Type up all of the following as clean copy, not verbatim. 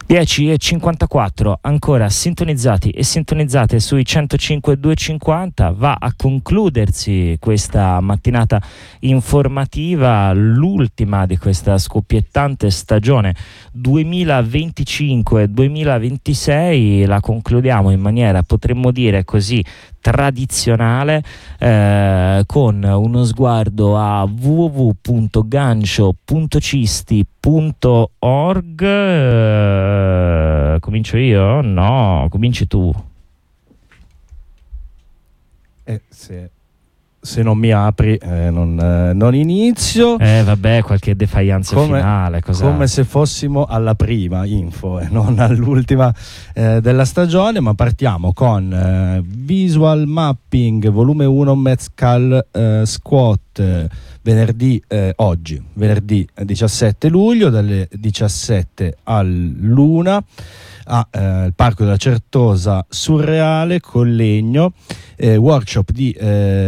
10:54 ancora sintonizzati e sintonizzate sui 105.250. Va a concludersi questa mattinata informativa, l'ultima di questa scoppiettante stagione 2025-2026. La concludiamo in maniera, potremmo dire così, tradizionale, con uno sguardo a www.gancio.cisti.org. Comincio io? No, cominci tu. Se non mi apri non inizio. Vabbè, qualche defiance finale. Come se fossimo alla prima info e non all'ultima della stagione, ma partiamo con Visual Mapping volume 1 Mezcal Squat, oggi, venerdì 17 luglio, dalle 17 all'1 al Parco della Certosa Surreale Collegno, workshop di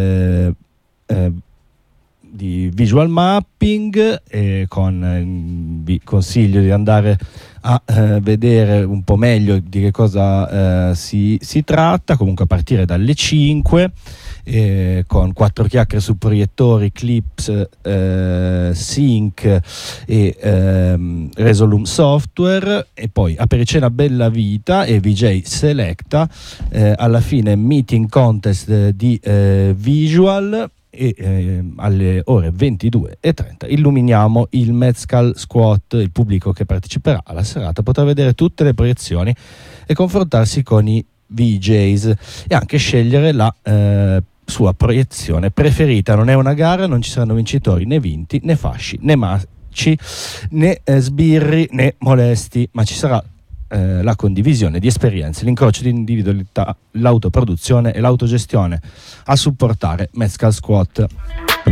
visual mapping, vi consiglio di andare a vedere un po' meglio di che cosa si tratta, comunque a partire dalle 5, con 4 chiacchiere su proiettori, clips, sync e Resolume Software, e poi apericena Bella Vita e VJ Selecta, alla fine meeting contest di visual, e alle ore 22:30 illuminiamo il Mezcal Squat. Il pubblico che parteciperà alla serata potrà vedere tutte le proiezioni e confrontarsi con i VJs e anche scegliere la sua proiezione preferita. Non è una gara, non ci saranno vincitori né vinti né fasci né marci né sbirri né molesti, ma ci sarà la condivisione di esperienze, l'incrocio di individualità, l'autoproduzione e l'autogestione a supportare Mezcal Squat.